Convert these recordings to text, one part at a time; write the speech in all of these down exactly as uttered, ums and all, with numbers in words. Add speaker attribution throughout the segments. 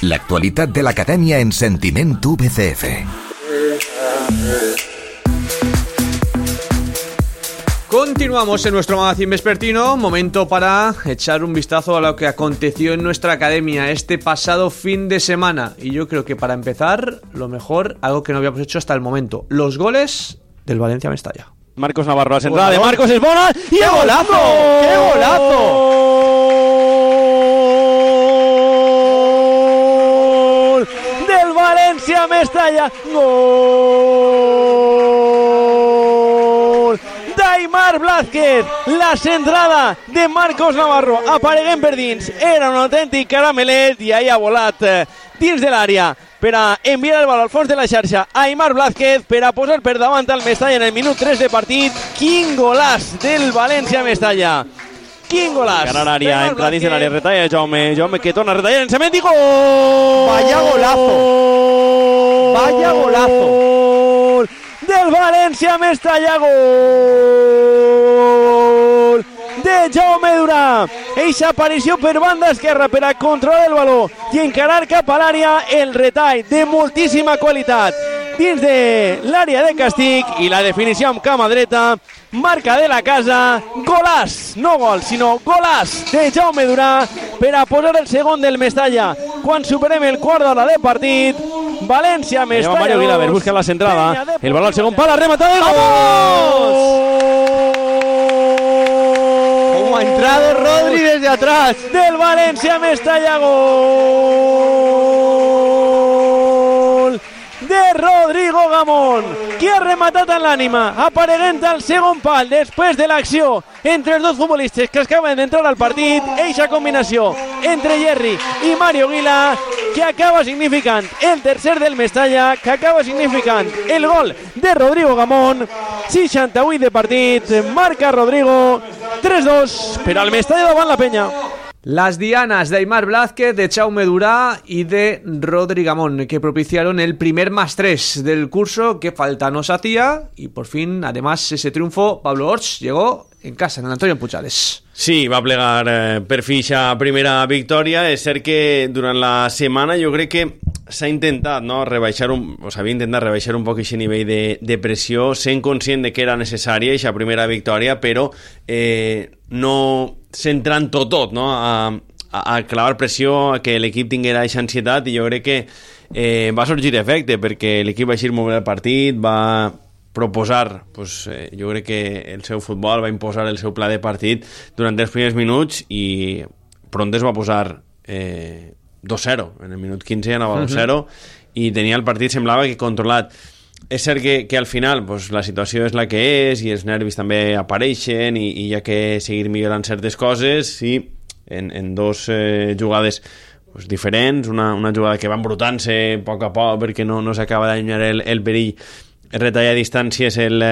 Speaker 1: L'actualitat de l'acadèmia en Sentiment U B C F.
Speaker 2: Continuamos en nuestro magazine vespertino, momento para echar un vistazo a lo que aconteció en nuestra academia este pasado fin de semana. Y yo creo que para empezar, lo mejor, algo que no habíamos hecho hasta el momento, los goles del Valencia Mestalla.
Speaker 3: Marcos Navarro, la centrada de Marcos es bona y
Speaker 2: ¡qué golazo! ¡Qué golazo!
Speaker 3: ¡Gol del Valencia Mestalla! ¡Gol! Aimar Blázquez, la centrada de Marcos Navarro apareguent per dins, era un autèntic caramelet i ahir ha volat dins de l'àrea per a enviar el bal al fons de la xarxa. Aimar Blázquez per a posar per davant al Mestalla en el minut tres de partit. Quin golàs del València Mestalla, quin golàs. Cara a l'àrea, entra dins de l'àrea, retalla Jaume, Jaume que torna a retallar en cement i gol!
Speaker 2: Vaya golazo, vaya golazo
Speaker 3: del València Mestalla, gol de Jaume Durà. Eixa aparició per banda esquerra per a controlar el baló i encarar cap a l'àrea, el retall de moltíssima qualitat dins de l'àrea de càstig i la definició amb cama dreta, marca de la casa, golàs, no gol, sinó golàs de Jaume Durà per a posar el segon del Mestalla quan superem el quart d'hora de partit. València Mestalla. Mario Guilaber busca la centrada, el balón al segon pal, rematada, ¡vamos!
Speaker 2: Como ha entrado Rodri desde atrás
Speaker 3: del València Mestalla, gol de Rodrigo Gamón, que ha rematat en l'ànima, apareguent al segon pal després de l'acció entre els dos futbolistes que acaben d'entrar al partit. Eixa combinació entre Jerry i Mario Guila que acaba significant el tercer del Mestalla, que acaba significant el gol de Rodrigo Gamón. seixanta-vuit de partit, marca Rodrigo, tres dos per al Mestalla davant la Penya.
Speaker 2: Las dianas de Aimar Blázquez, de Jaume Durà y de Rodri Gamón, que propiciaron el primer más tres del curso que falta nos hacía. Y por fin, además, ese triunfo, Pablo Orts llegó en casa, en Antonio Puigales.
Speaker 3: Sí, va plegar eh, per fi a primera victòria. És cert que durant la setmana jo crec que s'ha intentat, no, rebaixar un, o s'havia intentat rebaixar un poc aquest nivell de, de pressió, sent conscient de que era necessària aquesta primera victòria, però eh, no centrant tot, tot, no? a, a, a clavar pressió, a que l'equip tinguera aquesta ansietat, i jo crec que eh, va sorgir efecte, perquè l'equip va eixir molt bé el partit, va proposar, pues, eh, jo crec que el seu futbol, va imposar el seu pla de partit durant els primers minuts, i pront es va posar eh, dos zero, en el minut quinze anava dos zero, uh-huh. i tenia el partit, semblava que controlat. És cert que, que al final pues, la situació és la que és i els nervis també apareixen i, i hi ha que seguir millorant certes coses, i en, en dos eh, jugades pues, diferents, una, una jugada que va embrutant-se a poc a poc perquè no, no s'acaba d'allunyar el, el perill, el retallar distàncies el,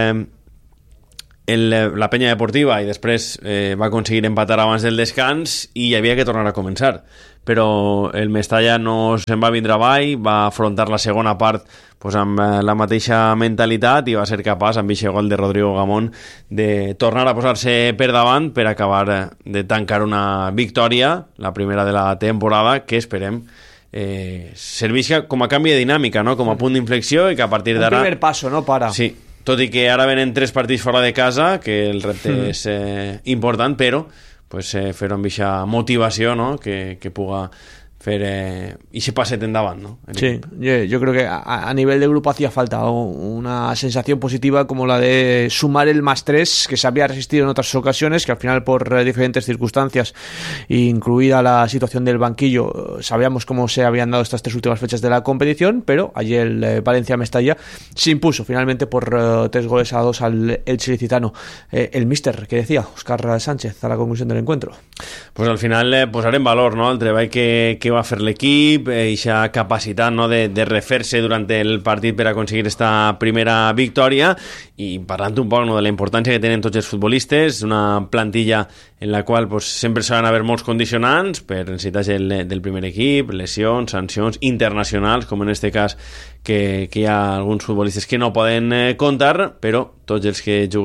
Speaker 3: el, la Penya Deportiva, i després eh, va aconseguir empatar abans del descans i hi havia que tornar a començar, però el Mestalla no se'n va vindre avall, va afrontar la segona part pues, amb la mateixa mentalitat i va ser capaç, amb aquest gol de Rodrigo Gamón, de tornar a posar-se per davant per acabar de tancar una victòria, la primera de la temporada, que esperem eh, servisca com a canvi de dinàmica, no? Com a punt d'inflexió, i que a partir d'ara...
Speaker 2: Un primer passo, no, para?
Speaker 3: Sí, tot i que ara venen tres partits fora de casa, que el repte mm. és eh, important, però pues, eh, fer-ho amb aquesta motivació, no? que, que puga fer eh, ese passet endavant, ¿no?
Speaker 2: Sí, yo, yo creo que a, a nivel de grupo hacía falta una sensación positiva como la de sumar el más tres, que se había resistido en otras ocasiones, que al final por eh, diferentes circunstancias, incluida la situación del banquillo, sabíamos cómo se habían dado estas tres últimas fechas de la competición, pero ayer el eh, Valencia Mestalla se impuso finalmente por eh, tres goles a dos al el chilicitano. Eh, el míster, que decía Óscar Sánchez a la conclusión del encuentro.
Speaker 3: Pues al final eh, posar en valor, ¿no? El treball que, que va fer l'equip, aquesta eh, capacitat, no, de, de refer-se durant el partit per aconseguir esta primera victòria, i parlant un poc, no, de la importància que tenen tots els futbolistes, una plantilla en la qual pues, sempre s'han d'haver molts condicionants per necessitats del, del primer equip, lesions, sancions internacionals, com en este cas que, que hi ha alguns futbolistes que no poden eh, comptar, però tots els que juguen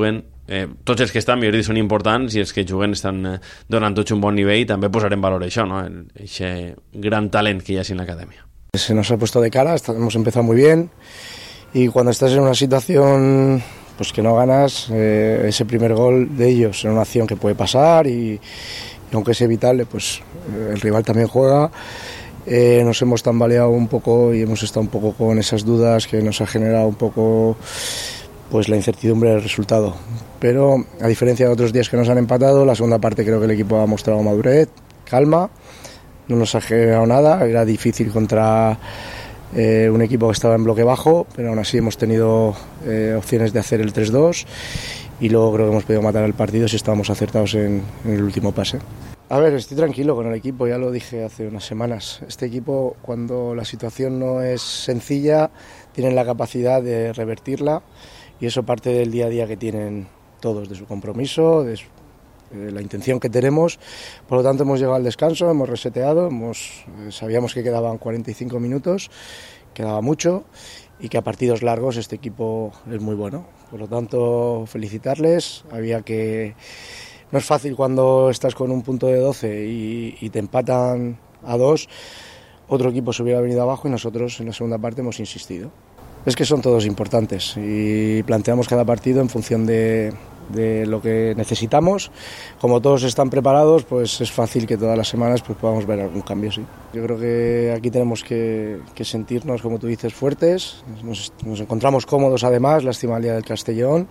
Speaker 3: eh, tots els que estan, millor dit, són importants i els que juguen estan eh, donant tots un bon nivell i també posarem valor a això, ¿no? El, ese gran talent que hi ha en la academia.
Speaker 4: Se nos ha puesto de cara, hemos empezado muy bien y cuando estás en una situación pues que no ganas, eh, ese primer gol de ellos en una acción que puede pasar y, y aunque es evitable, pues eh, el rival también juega. Eh, nos hemos tambaleado un poco y hemos estado un poco con esas dudas que nos ha generado un poco pues la incertidumbre del resultado. Pero a diferencia de otros días que nos han empatado, la segunda parte creo que el equipo ha mostrado madurez, calma, no nos ha generado nada, era difícil contra eh, un equipo que estaba en bloque bajo, pero aún así hemos tenido eh, opciones de hacer el tres dos y luego creo que hemos podido matar el partido si estábamos acertados en, en el último pase. A ver, estoy tranquilo con el equipo, ya lo dije hace unas semanas. Este equipo, cuando la situación no es sencilla, tienen la capacidad de revertirla y eso parte del día a día que tienen todos, de su compromiso, de, su, de la intención que tenemos. Por lo tanto, hemos llegado al descanso, hemos reseteado, hemos, eh, sabíamos que quedaban cuarenta y cinco minutos, quedaba mucho y que a partidos largos este equipo es muy bueno. Por lo tanto, felicitarles, había que... No es fácil cuando estás con un punto de doce y, y te empatan a dos, otro equipo se hubiera venido abajo y nosotros en la segunda parte hemos insistido. Es que son todos importantes y planteamos cada partido en función de, de lo que necesitamos. Como todos están preparados, pues es fácil que todas las semanas pues podamos ver algún cambio, sí. Yo creo que aquí tenemos que, que sentirnos, como tú dices, fuertes. Nos, nos encontramos cómodos además, lástima el día del Castellón.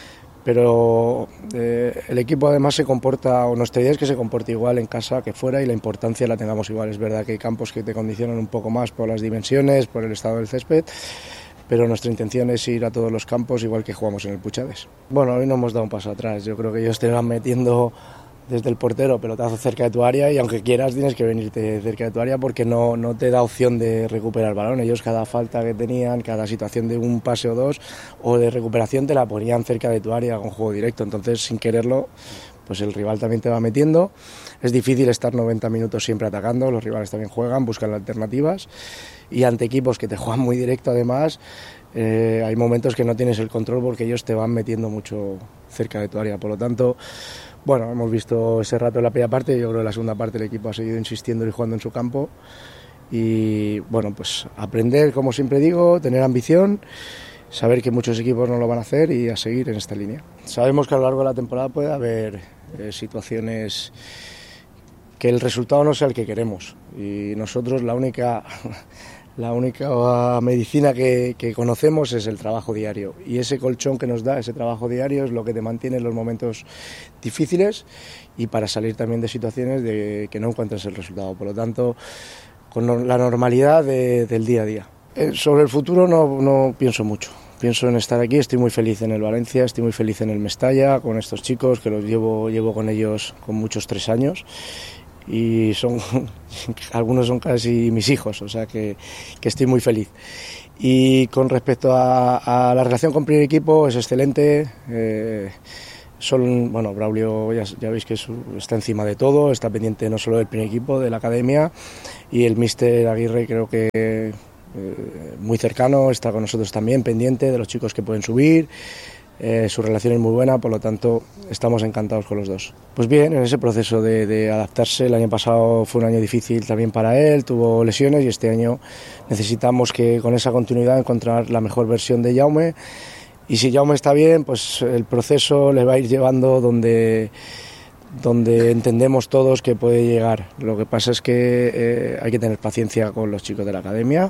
Speaker 4: Pero eh, el equipo además se comporta, o nuestra idea es que se comporte igual en casa que fuera y la importancia la tengamos igual. Es verdad que hay campos que te condicionan un poco más por las dimensiones, por el estado del césped, pero nuestra intención es ir a todos los campos igual que jugamos en el Puchades. Bueno, hoy no hemos dado un paso atrás, yo creo que ellos te van metiendo desde el portero pelotazo cerca de tu área y aunque quieras tienes que venirte cerca de tu área porque no, no te da opción de recuperar el balón. Ellos cada falta que tenían, cada situación de un pase o dos o de recuperación te la ponían cerca de tu área con juego directo, entonces sin quererlo pues el rival también te va metiendo. Es difícil estar noventa minutos siempre atacando, los rivales también juegan, buscan alternativas y ante equipos que te juegan muy directo además eh, hay momentos que no tienes el control porque ellos te van metiendo mucho cerca de tu área, por lo tanto bueno, hemos visto ese rato en la primera parte, yo creo que en la segunda parte el equipo ha seguido insistiendo y jugando en su campo y bueno, pues aprender, como siempre digo, tener ambición, saber que muchos equipos no lo van a hacer y a seguir en esta línea. Sabemos que a lo largo de la temporada puede haber eh, situaciones que el resultado no sea el que queremos y nosotros la única... La única medicina que, que conocemos es el trabajo diario y ese colchón que nos da ese trabajo diario es lo que te mantiene en los momentos difíciles y para salir también de situaciones de que no encuentras el resultado. Por lo tanto, con la normalidad de, del día a día. Eh, sobre el futuro no, no pienso mucho. Pienso en estar aquí, estoy muy feliz en el Valencia, estoy muy feliz en el Mestalla, con estos chicos que los llevo, llevo con ellos con muchos tres años. Y son algunos son casi mis hijos, o sea que, que estoy muy feliz. Y con respecto a, a la relación con primer equipo es excelente. Eh, son, bueno, Braulio ya, ya veis que es, está encima de todo, está pendiente no solo del primer equipo, de la academia, y el míster Aguirre creo que eh, muy cercano, está con nosotros también, pendiente de los chicos que pueden subir. Eh, su relación es muy buena, por lo tanto estamos encantados con los dos. Pues bien, en ese proceso de, de adaptarse, el año pasado fue un año difícil también para él, tuvo lesiones y este año necesitamos que con esa continuidad encontrar la mejor versión de Jaume y si Jaume está bien, pues el proceso le va a ir llevando donde, donde entendemos todos que puede llegar. Lo que pasa es que eh, hay que tener paciencia con los chicos de la academia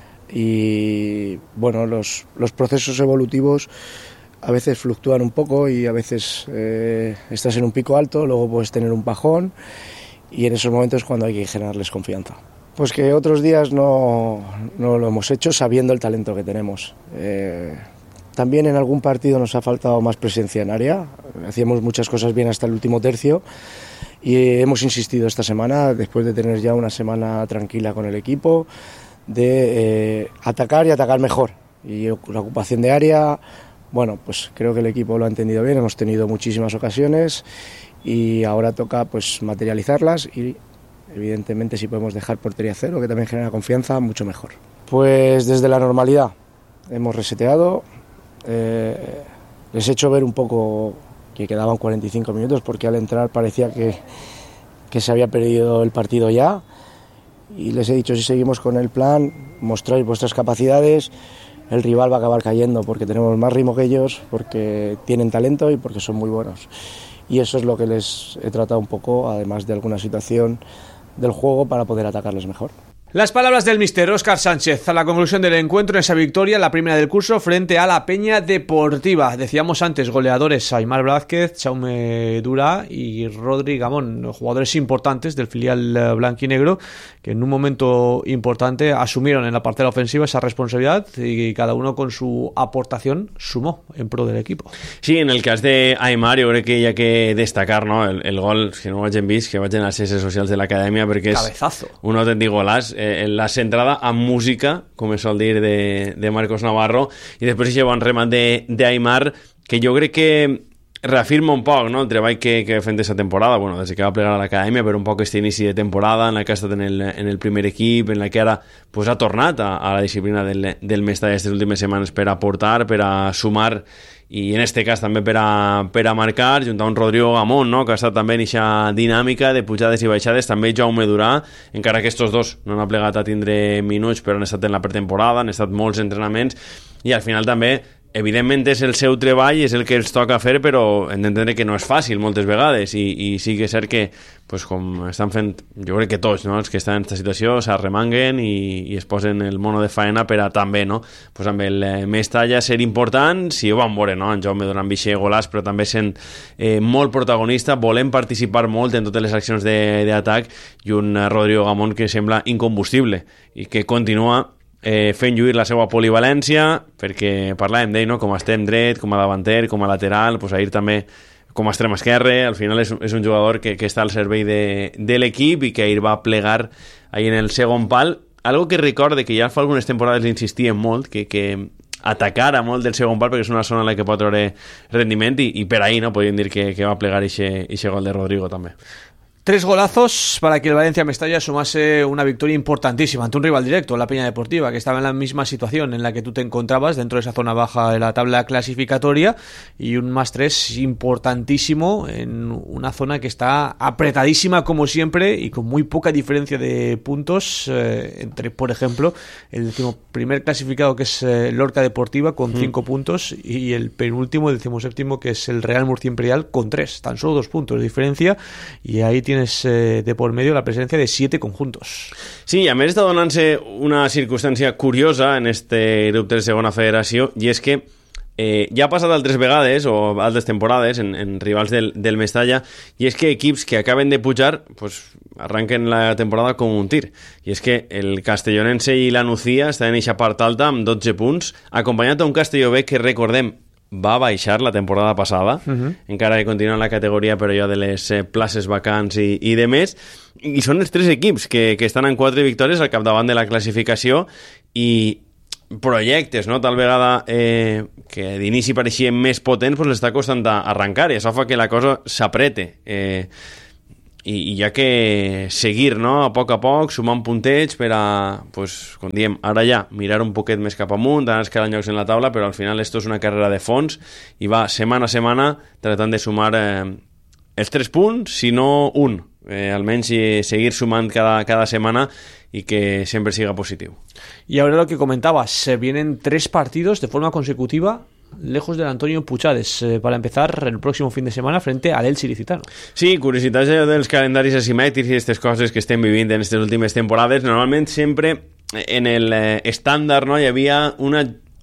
Speaker 4: y bueno, los, los procesos evolutivos a veces fluctúan un poco y a veces eh, estás en un pico alto, luego puedes tener un bajón y en esos momentos es cuando hay que generarles confianza. Pues que otros días no, no lo hemos hecho sabiendo el talento que tenemos. Eh, también en algún partido nos ha faltado más presencia en área, hacíamos muchas cosas bien hasta el último tercio y hemos insistido esta semana, después de tener ya una semana tranquila con el equipo, de eh, atacar y atacar mejor. Y la ocupación de área... Bueno, pues creo que el equipo lo ha entendido bien, hemos tenido muchísimas ocasiones y ahora toca pues materializarlas y evidentemente si podemos dejar portería cero, que también genera confianza, mucho mejor. Pues desde la normalidad hemos reseteado, eh, les he hecho ver un poco que quedaban cuarenta y cinco minutos, porque al entrar parecía que, que se había perdido el partido ya, y les he dicho, si seguimos con el plan, mostráis vuestras capacidades, el rival va a acabar cayendo porque tenemos más ritmo que ellos, porque tienen talento y porque son muy buenos. Y eso es lo que les he tratado un poco, además de alguna situación del juego, para poder atacarles mejor.
Speaker 2: Las palabras del míster Óscar Sánchez a la conclusión del encuentro en esa victoria, la primera del curso frente a la Peña Deportiva. Decíamos antes, goleadores Aimar Blázquez, Jaume Dura y Rodri Gamón, jugadores importantes del filial blanquinegro, que en un momento importante asumieron en la parcela ofensiva esa responsabilidad y cada uno con su aportación sumó en pro del equipo.
Speaker 3: Sí, en el cas de Aimar jo crec que hi ha que destacar, no? el, el gol, si no ho hagin vist, que vaig en les xarxes socials de l'acadèmia, perquè és
Speaker 2: Cabezazo.
Speaker 3: Un autèntic golaç. Eh, la centrada amb música, com es sol dir, de, de Marcos Navarro, i després aquest bon remat d'Aimar, que jo crec que reafirma un poc, no?, el treball que, que fem aquesta temporada, bueno, des que va plegar a l'acadèmia, però un poc aquest inici de temporada en la que ha estat en el, en el primer equip, en la que ara pues, ha tornat a, a la disciplina del, del Mestalla aquestes últimes setmanes per aportar, per a sumar, i en este cas també per a, per a marcar, junt a un Rodrigo Gamón, no?, que ha estat també en aquesta dinàmica de pujades i baixades, també Jaume Durà, encara que estos dos no han plegat a tindre minuts, però han estat en la pretemporada, han estat molts entrenaments, i al final també evidentment és el seu treball, és el que ens toca fer, però hem d'entendre que no és fàcil moltes vegades, i, i sí que és cert que, pues, com estan fent, jo crec que tots, no?, els que estan en aquesta situació s'arremanguen i, i es posen el mono de faena per a també, no?, pues amb el eh, Mestalla ser important, si ho vam veure, no?, en Jaume donant vixe golàs, però també sent eh, molt protagonista, volem participar molt en totes les accions d'atac, i un eh, Rodrigo Gamón que sembla incombustible i que continua Eh, fent lluir la seva polivalència, perquè parlàvem d'ell, no?, com a extrem dret, com a davanter, com a lateral, pues ahir també com a extrem esquerre. Al final és, és un jugador que, que està al servei de, de l'equip i que ahir va plegar ahir en el segon pal, algo que recorde que ja fa algunes temporades insistíem molt, que, que atacara molt del segon pal perquè és una zona en la que pot treure rendiment, i, i per ahir, no?, podríem dir que, que va plegar aquest gol de Rodrigo també.
Speaker 2: Tres golazos para que el Valencia Mestalla sumase una victoria importantísima ante un rival directo, la Peña Deportiva, que estaba en la misma situación en la que tú te encontrabas dentro de esa zona baja de la tabla clasificatoria, y un más tres importantísimo en una zona que está apretadísima como siempre y con muy poca diferencia de puntos eh, entre, por ejemplo, el primer clasificado, que es eh, Lorca Deportiva con mm. cinco puntos, y el penúltimo, el decimoséptimo, que es el Real Murcia Imperial con tres, tan solo dos puntos de diferencia, y ahí tiene Eh, de por medio la presencia de siete conjuntos.
Speaker 3: Sí, a més està donant-se una circumstància curiosa en este grup de segona federació, i és que eh, ja ha passat altres vegades o altres temporades en, en rivals del, del Mestalla, i és que equips que acaben de pujar pues, arranquen la temporada com un tir, i és que el Castellonense i la Nucía estan en eixa part alta amb dotze punts, acompanyat d'un Castelló B que, recordem, va baixar la temporada passada, uh-huh. encara que continua en la categoria, però ja de les eh, places vacants i, i de més, i són els tres equips que, que estan en quatre victòries al capdavant de la classificació, i projectes, no?, tal vegada eh, que d'inici pareixien més potents, pues l'està costant arrencar, i això fa que la cosa s'aprete, eh, i, i hi ha que seguir, no?, a poc a poc, sumant puntets per a, pues, com diem, ara ja mirar un poquet més cap amunt, anar escalant llocs en la taula, però al final esto és una carrera de fons i va setmana a setmana tratant de sumar eh, els tres punts, si no un, eh, almenys eh, seguir sumant cada, cada setmana y que siempre siga positivo.
Speaker 2: Y ahora lo que comentabas, se vienen tres partidos de forma consecutiva lejos del Antonio Puchades, eh, para empezar el próximo fin de semana frente al Elche Ilicitano.
Speaker 3: Sí, curiositats dels calendaris asimètrics i aquestes coses que estem vivint en aquestes últimes temporades. Normalment sempre en el eh, estàndard, no, hi havia una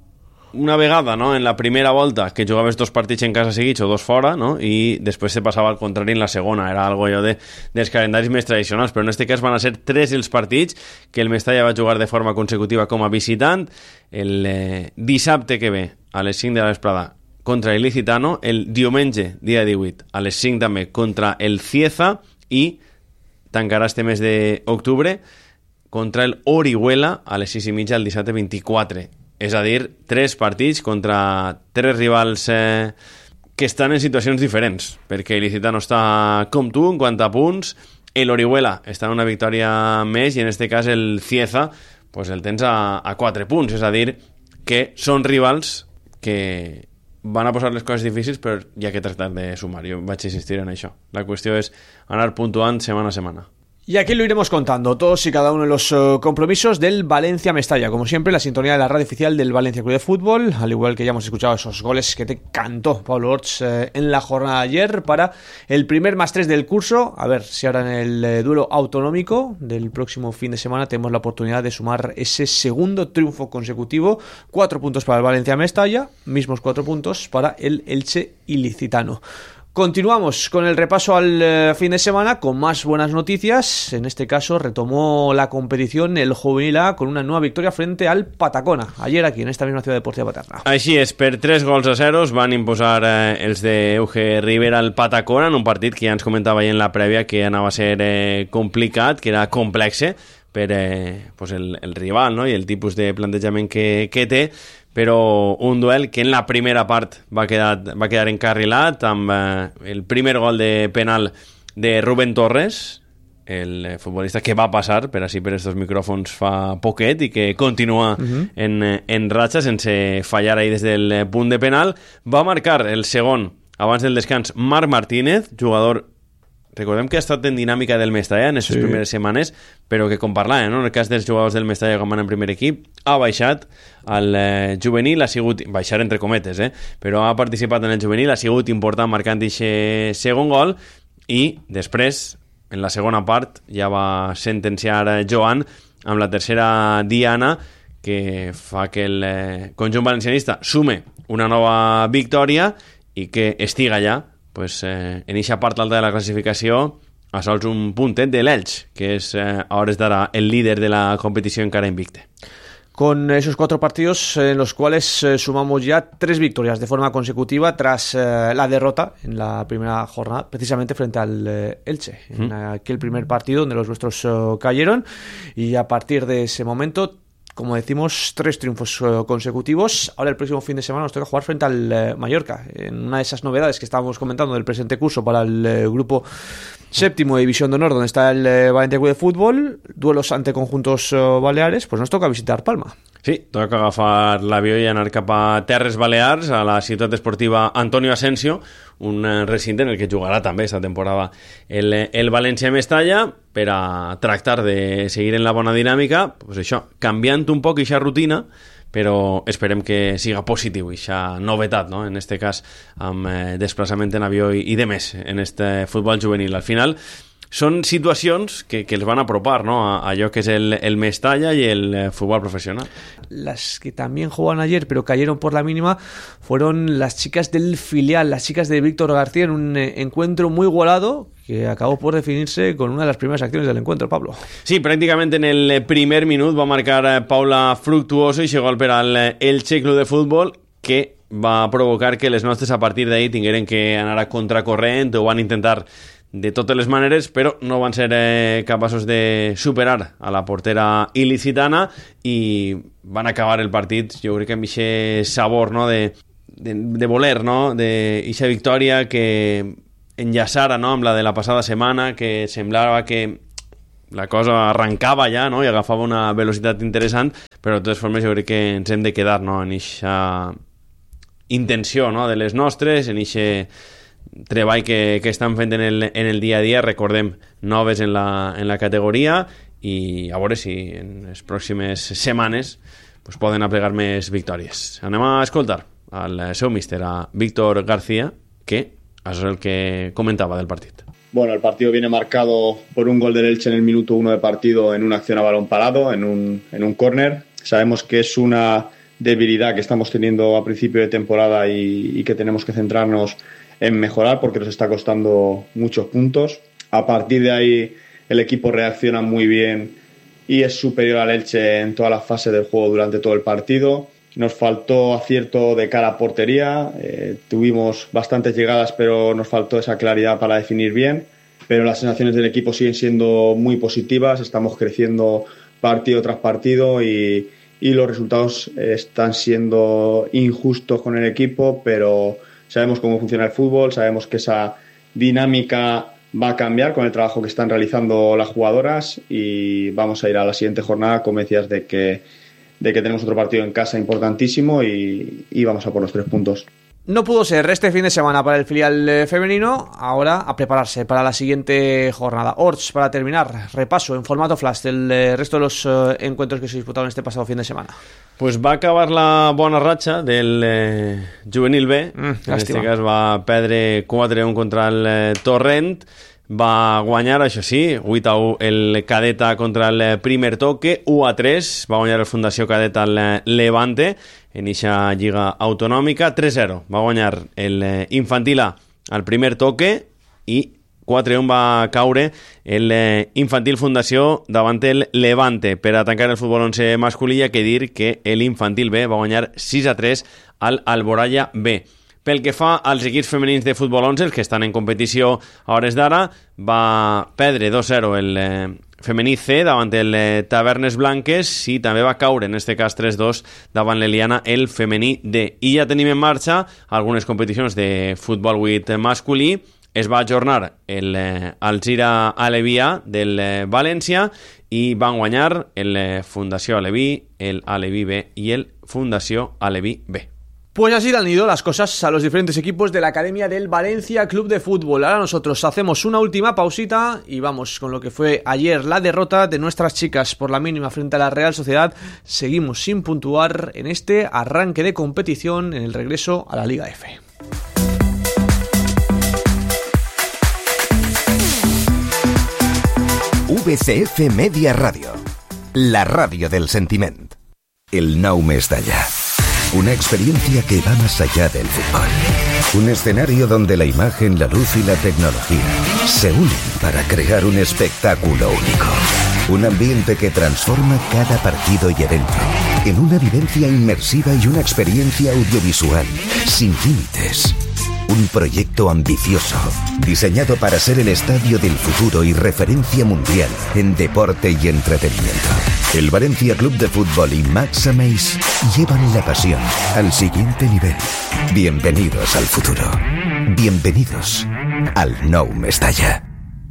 Speaker 3: una vegada, no, en la primera volta que jugaves dos partits en casa seguits o dos fora, no, i després se passava al contrari en la segona. Era algo allò de, dels calendaris més tradicionals, però en aquest cas van a ser tres els partits que el Mestalla va jugar de forma consecutiva com a visitant. El eh, dissabte que ve a les cinc de la vesprada contra el Ilicitano, el diumenge, dia divuit, a les cinc també contra el Cieza, i tancarà este mes d'octubre contra el Orihuela a les sis i mitja el dissabte vint-i-quatre. És a dir, tres partits contra tres rivals eh, que estan en situacions diferents, perquè l'Ilicitano està com tu en quant a punts, l'Orihuela està en una victòria més, i en aquest cas el Cieza pues el tens a, a quatre punts, és a dir, que són rivals que van a posar les coses difícils, però hi ha que tractar de sumar. Jo vaig insistir en això. La qüestió és anar puntuant setmana a setmana.
Speaker 2: Y aquí lo iremos contando, todos y cada uno de los uh, compromisos del Valencia-Mestalla. Como siempre, la sintonía de la radio oficial del Valencia Club de Fútbol, al igual que ya hemos escuchado esos goles que te cantó Pablo Orts eh, en la jornada de ayer para el primer más tres del curso. A ver si ahora en el eh, duelo autonómico del próximo fin de semana tenemos la oportunidad de sumar ese segundo triunfo consecutivo. Cuatro puntos para el Valencia-Mestalla, mismos cuatro puntos para el Elche ilicitano. Continuamos con el repaso al eh, fin de semana con más buenas noticias. En este caso retomó la competición el Juvenil A con una nueva victoria frente al Patacona, ayer aquí en esta misma ciudad deportiva paterna.
Speaker 3: Així és, per tres gols a zero van imposar eh, els de Euge Rivera al Patacona en un partit que ja ens comentava ahir en la prèvia que anava a ser eh, complicat, que era complexe per eh, pues el, el rival, no? I el tipus de plantejament que, que té, però un duel que en la primera part va quedar, va quedar encarrilat amb eh, el primer gol de penal de Rubén Torres, el futbolista que va passar per així per estos micròfons fa poquet i que continua uh-huh. en, en ratxa sense fallar ahí des del punt de penal. Va marcar el segon abans del descans Marc Martínez, jugador, recordem que ha estat en dinàmica del Mestalla en aquestes sí. primeres setmanes, però que com parlàvem, no? En el cas dels jugadors del Mestalla quan van en primer equip, ha baixat al eh, juvenil, ha sigut, baixar entre cometes, eh? però ha participat en el juvenil, ha sigut important marcant aquest segon gol i després, en la segona part, ja va sentenciar Joan amb la tercera diana que fa que el eh, conjunt valencianista sume una nova victòria i que estiga ja pues, eh, en eixa part alta de la classificació a sols un puntet de l'Elx, que és eh, a hores d'ara el líder de la competició encara invicte.
Speaker 2: Con esos cuatro partidos en los cuales eh, sumamos ya tres victorias de forma consecutiva tras eh, la derrota en la primera jornada, precisamente frente al eh, Elche, ¿Mm? en aquel primer partido donde los nuestros eh, cayeron, y a partir de ese momento, como decimos, tres triunfos uh, consecutivos. Ahora el próximo fin de semana nos toca jugar frente al uh, Mallorca, en una de esas novedades que estábamos comentando del presente curso para el uh, grupo séptimo de División de Honor, donde está el uh, Valencia Club de Fútbol, duelos ante conjuntos uh, baleares, pues nos toca visitar Palma.
Speaker 3: Sí, toca agafar l'avió i anar cap a Terres Balears, a la ciutat esportiva Antonio Asensio, un recinte en el que jugarà també esta temporada el, el València-Mestalla, per a tractar de seguir en la bona dinàmica, pues això, canviant un poc aquesta rutina, però esperem que siga positiu aquesta novetat, no? En este cas amb eh, desplaçament en avió i, i de més en este futbol juvenil. Al final són situacions que, que els van apropar, ¿no? a allò que és el, el Mestalla y el eh, fútbol profesional.
Speaker 2: Las que también jugaban ayer pero cayeron por la mínima fueron las chicas del filial, las chicas de Víctor García, en un eh, encuentro muy igualado que acabó por definirse con una de las primeras acciones del encuentro, Pablo.
Speaker 3: Sí, pràcticament en el primer minut va marcar eh, Paula Fructuoso i llegó al per al eh, Elche Club de Fútbol, que va provocar que les nostres a partir d'ahir tingueren que anar a contracorrent o van intentar de totes les maneres, però no van ser eh, capaços de superar a la portera il·licitana i van acabar el partit, jo crec que amb aquest sabor, no? de, de, de voler, no? de aquesta victòria que enllaçara, no? amb la de la passada setmana, que semblava que la cosa arrancava ja, no? i agafava una velocitat interessant, però de totes formes jo crec que ens hem de quedar, no? en aquesta intenció, no? de les nostres, en aquest treball que, que estan fent en el, en el dia a dia. Recordem, noves en la, en la categoria, i a veure si en les pròximes setmanes pues, poden aplegar més victòries. Anem a escoltar al seu míster, a Víctor García, que això és el que comentaba del partido.
Speaker 5: Bueno, el partido viene marcado por un gol del Elche en el minuto uno de partido en una acción a balón parado, en un, en un córner. Sabemos que es una debilidad que estamos teniendo a principio de temporada y, y que tenemos que centrarnos en mejorar porque nos está costando muchos puntos. A partir de ahí el equipo reacciona muy bien y es superior al Elche en todas las fases del juego durante todo el partido. Nos faltó acierto de cara a portería, eh, tuvimos bastantes llegadas pero nos faltó esa claridad para definir bien, pero las sensaciones del equipo siguen siendo muy positivas, estamos creciendo partido tras partido y, y los resultados están siendo injustos con el equipo, pero sabemos cómo funciona el fútbol, sabemos que esa dinámica va a cambiar con el trabajo que están realizando las jugadoras y vamos a ir a la siguiente jornada con convencidas de que, de que tenemos otro partido en casa importantísimo y, y vamos a por los tres puntos.
Speaker 2: No pudo ser este fin de semana para el filial eh, femenino. Ahora a prepararse para la siguiente jornada. Orts, para terminar, repaso en formato flash del eh, resto de los eh, encuentros que se disputaron este pasado fin de semana.
Speaker 3: Pues va acabar la bona ratxa del eh, juvenil B. Mm, en aquest cas va perdre quatre a un contra el eh, Torrent. Va guanyar, això sí, vuit a u el Cadeta contra el Primer Toque, u a tres va guanyar el Fundació Cadeta al Levante en eixa lliga autonòmica, tres a zero va guanyar el Infantil A al Primer Toque i quatre a un va caure el Infantil Fundació davant el Levante. Per a tancar el futbol onze masculí, hi ha que dir que l'Infantil B va guanyar sis a tres al Alboraya B. Pel que fa als equips femenins de futbol onze, els que estan en competició a hores d'ara, va perdre dos a zero el eh, femení C davant el eh, Tavernes Blanques i també va caure, en este cas tres a dos, davant l'Eliana el femení D. I ja tenim en marxa algunes competicions de futbol vuit masculí. Es va ajornar el eh, Alzira Aleví A del eh, València i van guanyar el eh, Fundació Aleví, el Aleví B i el Fundació Aleví B.
Speaker 2: Pues así le han ido las cosas a los diferentes equipos de la Academia del Valencia Club de Fútbol. Ahora nosotros hacemos una última pausita y vamos con lo que fue ayer la derrota de nuestras chicas por la mínima frente a la Real Sociedad. Seguimos sin puntuar en este arranque de competición en el regreso a la Liga F.
Speaker 1: V C F Media Radio, la radio del sentiment. El Nou Mestalla. Una experiencia que va más allá del fútbol. Un escenario donde la imagen, la luz y la tecnología se unen para crear un espectáculo único. Un ambiente que transforma cada partido y evento en una vivencia inmersiva y una experiencia audiovisual sin límites. Un proyecto ambicioso, diseñado para ser el estadio del futuro y referencia mundial en deporte y entretenimiento. El Valencia Club de Fútbol y Max Ameis llevan la pasión al siguiente nivel. Bienvenidos al futuro. Bienvenidos al Nou Mestalla.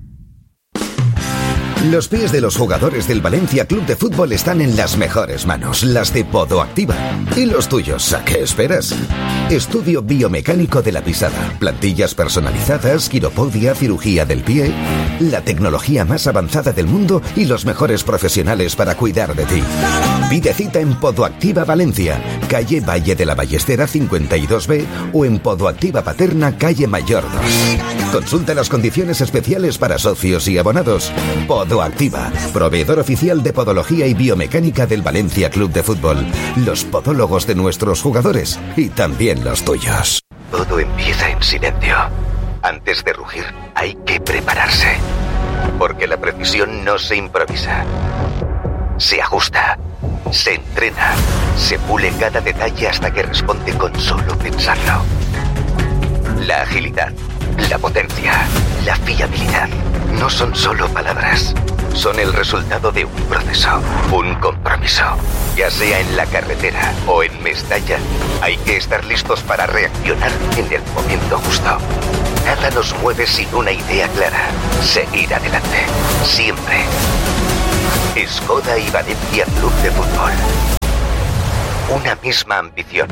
Speaker 1: Los pies de los jugadores del Valencia Club de Fútbol están en las mejores manos, las de Podoactiva. ¿Y los tuyos? ¿A qué esperas? Estudio biomecánico de la pisada, plantillas personalizadas, quiropodia, cirugía del pie, la tecnología más avanzada del mundo y los mejores profesionales para cuidar de ti. Pide cita en Podoactiva Valencia, calle Valle de la Ballestera cincuenta y dos B o en Podoactiva Paterna, calle Mayor dos. Consulta las condiciones especiales para socios y abonados. Podoactiva, proveedor oficial de podología y biomecánica del Valencia Club de Fútbol. Los podólogos de nuestros jugadores y también los tuyos. Todo empieza en silencio. Antes de rugir, hay que prepararse. Porque la precisión no se improvisa. Se ajusta, se entrena, se pule cada detalle hasta que responde con solo pensarlo. La agilidad, la potencia, la fiabilidad no son solo palabras, son el resultado de un proceso, un compromiso. Ya sea en la carretera o en Mestalla, hay que estar listos para reaccionar en el momento justo. Nada nos mueve sin una idea clara, seguir adelante, siempre. Skoda y Valencia Club de Fútbol. Una misma ambición.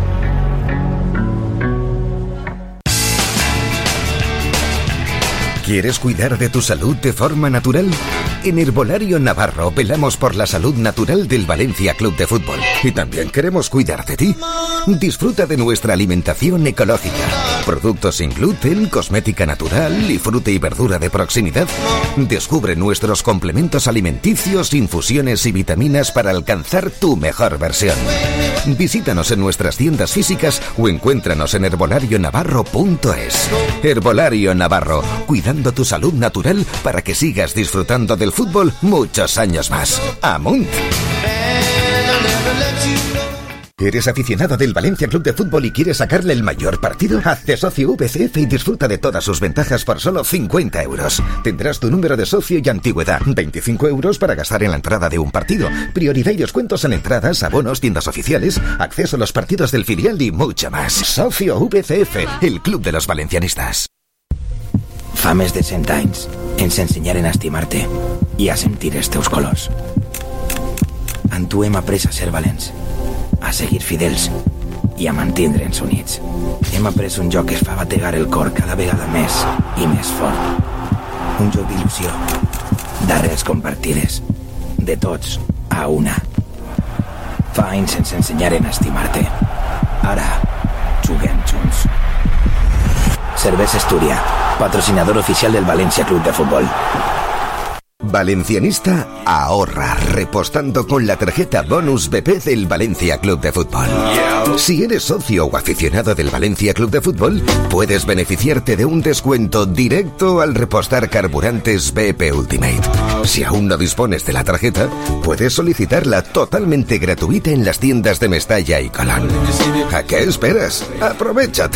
Speaker 1: ¿Quieres cuidar de tu salud de forma natural? En Herbolario Navarro velamos por la salud natural del Valencia Club de Fútbol. Y también queremos cuidar de ti. Disfruta de nuestra alimentación ecológica. Productos sin gluten, cosmética natural y fruta y verdura de proximidad. Descubre nuestros complementos alimenticios, infusiones y vitaminas para alcanzar tu mejor versión. Visítanos en nuestras tiendas físicas o encuéntranos en herbolario navarro punto es. Herbolario Navarro, cuidando tu salud natural para que sigas disfrutando del fútbol muchos años más. ¡Amunt! ¿Eres aficionado del Valencia Club de Fútbol y quieres sacarle el mayor partido? Hazte socio V C F y disfruta de todas sus ventajas por solo cincuenta euros. Tendrás tu número de socio y antigüedad. veinticinco euros para gastar en la entrada de un partido. Prioridad y descuentos en entradas, abonos, tiendas oficiales, acceso a los partidos del filial y mucho más. Socio V C F, el club de los valencianistas.
Speaker 6: Fa més de cent anys ens ensenyaren a estimar-te i a sentir els teus colors. Amb tu hem après a ser valents, a seguir fidels i a mantindre'ns units. Hem après un joc que es fa bategar el cor cada vegada més i més fort. Un joc d'il·lusió, d'arrels compartides, de tots a una. Fa anys ens ensenyaren a estimar-te. Ara juguem junts. Cervesa Astúria, patrocinador oficial del Valencia Club de Fútbol.
Speaker 1: Valencianista ahorra repostando con la tarjeta Bonus B P del Valencia Club de Fútbol. Si eres socio o aficionado del Valencia Club de Fútbol, puedes beneficiarte de un descuento directo al repostar carburantes B P Ultimate. Si aún no dispones de la tarjeta, puedes solicitarla totalmente gratuita en las tiendas de Mestalla y Colón. ¿A qué esperas? ¡Aprovéchate!